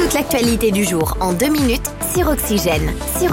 Toute l'actualité du jour en 2 minutes sur Oxygène.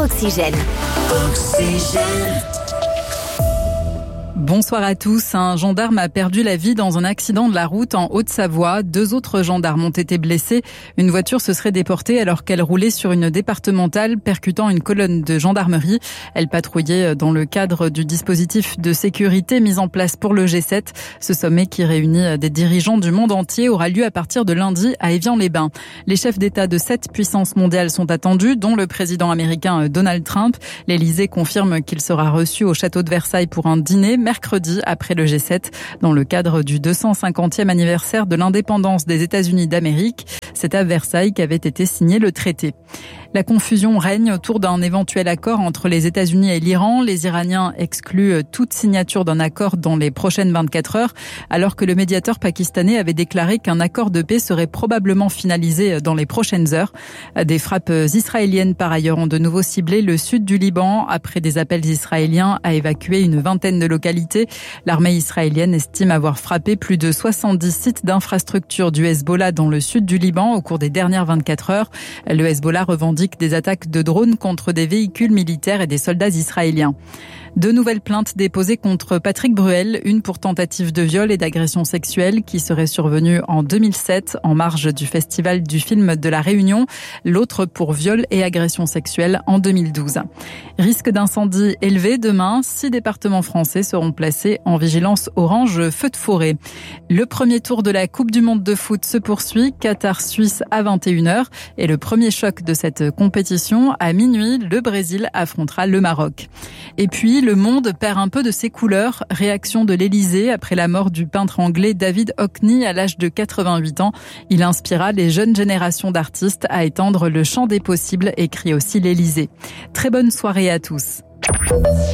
Bonsoir à tous. Un gendarme a perdu la vie dans un accident de la route en Haute-Savoie. 2 autres gendarmes ont été blessés. Une voiture se serait déportée alors qu'elle roulait sur une départementale, percutant une colonne de gendarmerie. Elle patrouillait dans le cadre du dispositif de sécurité mis en place pour le G7. Ce sommet qui réunit des dirigeants du monde entier aura lieu à partir de lundi à Évian-les-Bains. Les chefs d'État de 7 puissances mondiales sont attendus, dont le président américain Donald Trump. L'Élysée confirme qu'il sera reçu au château de Versailles pour un dîner mercredi après le G7 dans le cadre du 250e anniversaire de l'indépendance des États-Unis d'Amérique. C'est à Versailles qu'avait été signé le traité. La confusion règne autour d'un éventuel accord entre les États-Unis et l'Iran. Les Iraniens excluent toute signature d'un accord dans les prochaines 24 heures, alors que le médiateur pakistanais avait déclaré qu'un accord de paix serait probablement finalisé dans les prochaines heures. Des frappes israéliennes, par ailleurs, ont de nouveau ciblé le sud du Liban après des appels israéliens à évacuer une vingtaine de localités. L'armée israélienne estime avoir frappé plus de 70 sites d'infrastructures du Hezbollah dans le sud du Liban au cours des dernières 24 heures. Le Hezbollah revendique des attaques de drones contre des véhicules militaires et des soldats israéliens. 2 nouvelles plaintes déposées contre Patrick Bruel, une pour tentative de viol et d'agression sexuelle qui serait survenue en 2007 en marge du festival du film de la Réunion, l'autre pour viol et agression sexuelle en 2012. Risque d'incendie élevé demain, 6 départements français seront placés en vigilance orange feu de forêt. Le premier tour de la Coupe du monde de foot se poursuit, Qatar-Suisse à 21h et le premier choc de cette compétition à minuit, le Brésil affrontera le Maroc. Et puis, le monde perd un peu de ses couleurs. Réaction de l'Élysée après la mort du peintre anglais David Hockney à l'âge de 88 ans. Il inspira les jeunes générations d'artistes à étendre le champ des possibles, écrit aussi l'Élysée. Très bonne soirée à tous.